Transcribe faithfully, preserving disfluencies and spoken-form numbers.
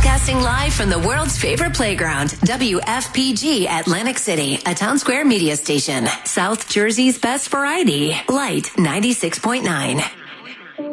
Broadcasting live from the world's favorite playground, W F P G Atlantic City, a Town Square media station. South Jersey's best variety. Light ninety-six point nine.